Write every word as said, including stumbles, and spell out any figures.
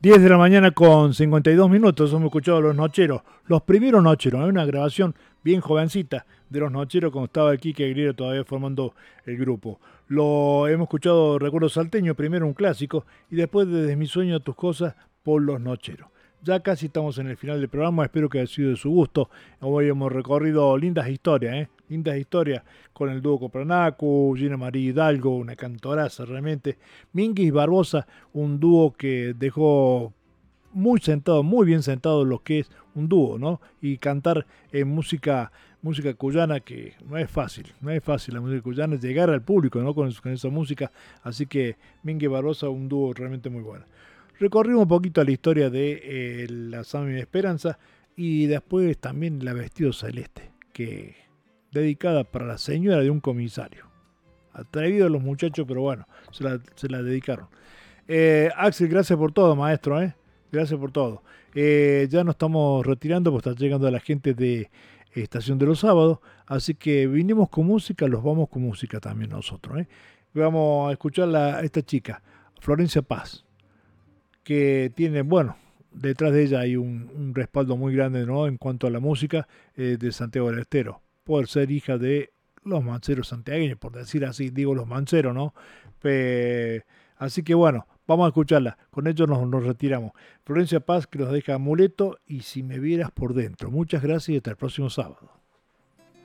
diez de la mañana con cincuenta y dos minutos hemos escuchado Los Nocheros, los primeros Nocheros, hay una grabación bien jovencita de Los Nocheros cuando estaba el Quique Aguilera todavía formando el grupo. Lo hemos escuchado Recuerdo Salteño, primero un clásico, y después Desde mi sueño a tus cosas por Los Nocheros. Ya casi estamos en el final del programa, espero que haya sido de su gusto. Hoy hemos recorrido lindas historias, ¿eh? Lindas historias con el dúo Copranacu, Gina María Hidalgo, una cantoraza realmente. Minguis Barbosa, un dúo que dejó muy sentado, muy bien sentado lo que es un dúo, ¿no? Y cantar en música, música cuyana que no es fácil, no es fácil la música cuyana, llegar al público, ¿no? Con, con esa música. Así que Minguis Barbosa, un dúo realmente muy bueno. Recorrimos un poquito la historia de eh, la Sami de Esperanza y después también la Vestido Celeste, que dedicada para la señora de un comisario. Atrevidos los muchachos, pero bueno, se la, se la dedicaron. Eh, Axel, gracias por todo, maestro, ¿eh? Gracias por todo. Eh, ya nos estamos retirando, pues está llegando la gente de Estación de los Sábados, así que vinimos con música, los vamos con música también nosotros, ¿eh? Vamos a escuchar a esta chica, Florencia Paz, que tiene, bueno, detrás de ella hay un, un respaldo muy grande, ¿no? En cuanto a la música eh, de Santiago del Estero, por ser hija de los manceros santiagueños, por decir así, digo los manceros, ¿no? Pe- así que bueno, vamos a escucharla, con ello nos, nos retiramos. Florencia Paz, que nos deja Amuleto y Si me vieras por dentro. Muchas gracias y hasta el próximo sábado.